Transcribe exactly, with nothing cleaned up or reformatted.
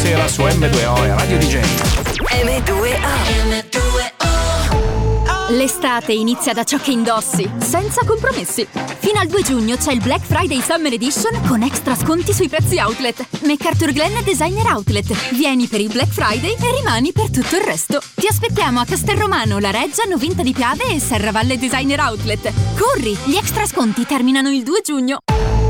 sera su M due O e Radio D J. M due O. L'estate inizia da ciò che indossi, senza compromessi. Fino al due giugno c'è il Black Friday Summer Edition con extra sconti sui prezzi outlet. MacArthur Glen Designer Outlet. Vieni per il Black Friday e rimani per tutto il resto. Ti aspettiamo a Castelromano, La Reggia, Novinta di Piave e Serravalle Designer Outlet. Corri, gli extra sconti terminano il due giugno.